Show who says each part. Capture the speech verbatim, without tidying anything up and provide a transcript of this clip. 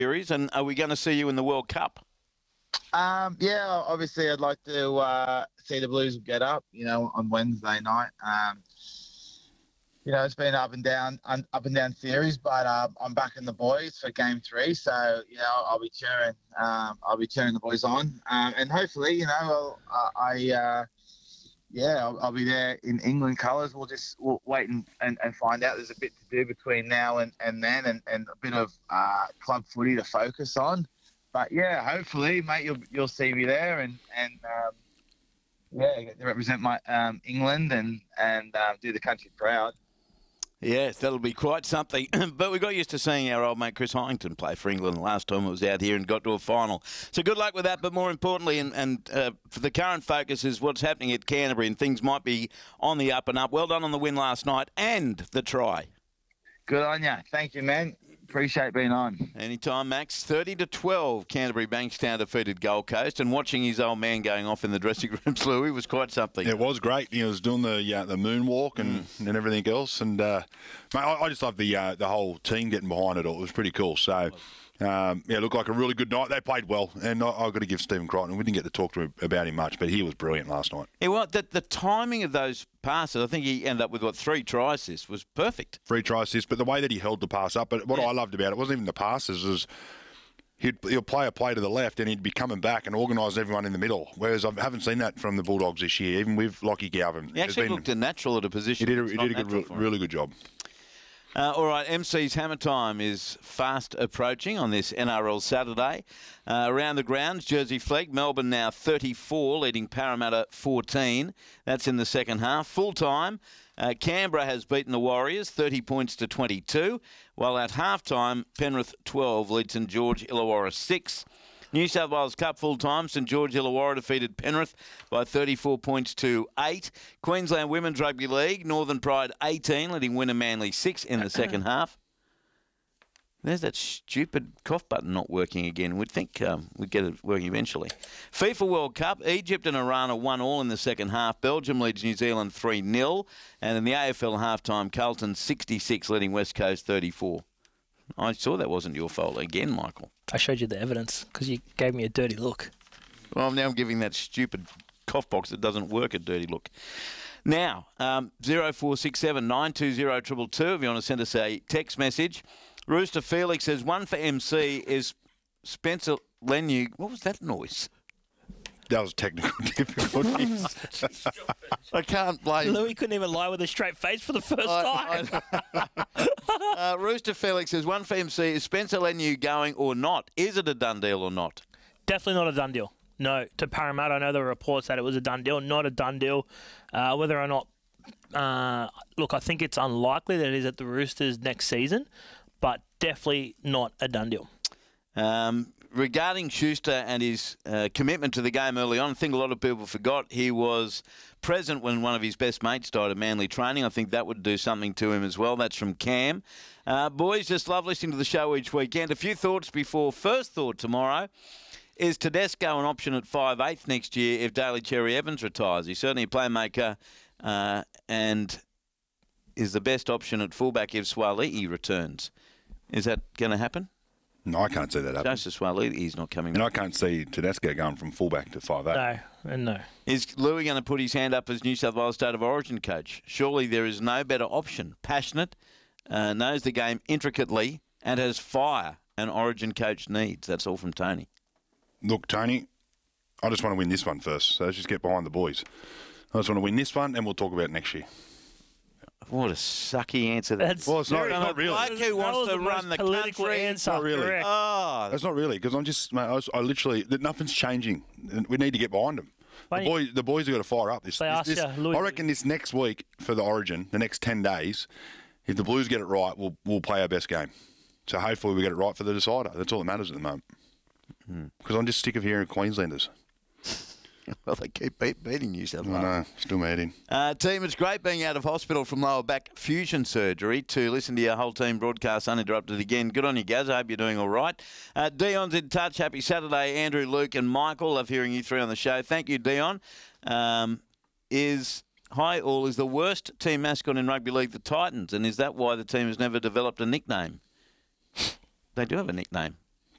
Speaker 1: series, and are we going to see you in the World Cup?
Speaker 2: Um, yeah, obviously I'd like to uh, see the Blues get up, you know, on Wednesday night. Um, you know, it's been up and down, un, up and down series, but um, I'm backing the boys for Game Three, so you know I'll be cheering. Um, I'll be cheering the boys on, um, and hopefully, you know, I'll, uh, I, uh, yeah, I'll, I'll be there in England colours. We'll just we'll wait and, and, and find out. There's a bit to do between now and, and then, and, and a bit of uh, club footy to focus on. But yeah, hopefully, mate, you'll you'll see me there, and and um, yeah, get to represent my um, England and and uh, do the country proud.
Speaker 1: Yes, that'll be quite something. But we got used to seeing our old mate Chris Hyington play for England last time it was out here and got to a final. So good luck with that. But more importantly, and, and uh, for the current focus is what's happening at Canterbury, and things might be on the up and up. Well done on the win last night and the try.
Speaker 2: Good on you. Thank you, man. Appreciate being on.
Speaker 1: Anytime, Max. thirty to twelve, Canterbury Bankstown defeated Gold Coast, and watching his old man going off in the dressing room, Louis, was quite something.
Speaker 3: It was great. He was doing the uh, the moonwalk and, mm. and everything else, and uh, mate, I, I just love the uh, the whole team getting behind it all. It was pretty cool. So. Um, yeah, it looked like a really good night. They played well, and I, I've got to give Stephen Crichton. We didn't get to talk to him about him much, but he was brilliant last night.
Speaker 1: Yeah, well, the, the timing of those passes, I think he ended up with, what, three try assists, was perfect.
Speaker 3: Three try assists, but the way that he held the pass up, but what yeah. I loved about it wasn't even the passes, was he'd, he'll play a play to the left, and he'd be coming back and organise everyone in the middle, whereas I haven't seen that from the Bulldogs this year, even with Lockie Galvin.
Speaker 1: He actually been, looked a natural at a position.
Speaker 3: He did, he did a good, really good job.
Speaker 1: Uh, all right, M C's Hammer Time is fast approaching on this N R L Saturday. Uh, around the grounds, Jersey Flegg, Melbourne now thirty-four, leading Parramatta fourteen. That's in the second half. Full time, uh, Canberra has beaten the Warriors thirty points to twenty-two, while at half time, Penrith twelve leads St George Illawarra six. New South Wales Cup full-time, St George Illawarra defeated Penrith by thirty-four points to eight. Queensland Women's Rugby League, Northern Pride eighteen, leading Winner Manly six in the second half. There's that stupid cough button not working again. We'd think um, we'd get it working eventually. FIFA World Cup, Egypt and Iran are one all in the second half. Belgium leads New Zealand three nil. And in the A F L half-time, Carlton sixty-six, leading West Coast thirty-four. I saw that wasn't your fault again, Michael.
Speaker 4: I showed you the evidence because you gave me a dirty look.
Speaker 1: Well, now I'm giving that stupid cough box that doesn't work a dirty look. Now, um, zero four six seven nine two zero two two two if you want to send us a text message. Rooster Felix says one for M C is Spencer Leniu. What was that noise?
Speaker 3: That was technical difficulties.
Speaker 1: I can't blame
Speaker 4: Louis couldn't even lie with a straight face for the first
Speaker 1: I,
Speaker 4: time.
Speaker 1: I, uh, Rooster Felix says one for M C. Is Spencer Leniu going or not? Is it a done deal or not?
Speaker 4: Definitely not a done deal. No, to Parramatta, I know there were reports that it was a done deal. Not a done deal. Uh, whether or not... Uh, look, I think it's unlikely that he's at the Roosters next season, but definitely not a done deal.
Speaker 1: Um... Regarding Schuster and his uh, commitment to the game early on, I think a lot of people forgot he was present when one of his best mates died of Manly training. I think that would do something to him as well. That's from Cam. Uh, boys, just love listening to the show each weekend. A few thoughts before first thought tomorrow. Is Tedesco an option at five eighth next year if Daly Cherry Evans retires? He's certainly a playmaker uh, and is the best option at fullback if Swali'i returns. Is that going to happen?
Speaker 3: No, I can't see that happening.
Speaker 1: Joseph Swali'i, he's not coming
Speaker 3: And
Speaker 1: back.
Speaker 3: I can't see Tedesco going from fullback to five eight.
Speaker 4: No, and no.
Speaker 1: Is Louis going to put his hand up as New South Wales State of Origin coach? Surely there is no better option. Passionate, uh, knows the game intricately, and has fire an Origin coach needs. That's all from Tony.
Speaker 3: Look, Tony, I just want to win this one first, so let's just get behind the boys. I just want to win this one, and we'll talk about it next year.
Speaker 1: What a sucky answer that
Speaker 4: That's
Speaker 3: well, it's not,
Speaker 4: very-
Speaker 3: not really.
Speaker 1: Like who wants to
Speaker 4: the
Speaker 1: run the
Speaker 4: political
Speaker 1: country?
Speaker 4: answer.
Speaker 3: Not really.
Speaker 4: Correct.
Speaker 1: Oh,
Speaker 3: That's not really, because I'm just, mate, I, was, I literally, nothing's changing. We need to get behind them. The,
Speaker 4: Why-
Speaker 3: boy, the boys have got to fire up. This,
Speaker 4: They
Speaker 3: this,
Speaker 4: asked
Speaker 3: this,
Speaker 4: you, Louis-
Speaker 3: I reckon this next week for the Origin, the next ten days, if the Blues get it right, we'll we'll play our best game. So hopefully we get it right for the decider. That's all that matters at the moment. Because I'm just sick of hearing Queenslanders.
Speaker 1: well, they keep beat, beating New South
Speaker 3: I
Speaker 1: Wales.
Speaker 3: know, still meeting.
Speaker 1: Uh, team, it's great being out of hospital from lower back fusion surgery to listen to your whole team broadcast uninterrupted again. Good on you, Gaz. I hope you're doing all right. Uh, Dion's in touch. Happy Saturday, Andrew, Luke and Michael. Love hearing you three on the show. Thank you, Dion. Um, is Hi All is the worst team mascot in rugby league the Titans, and is that why the team has never developed a nickname? They do have a nickname.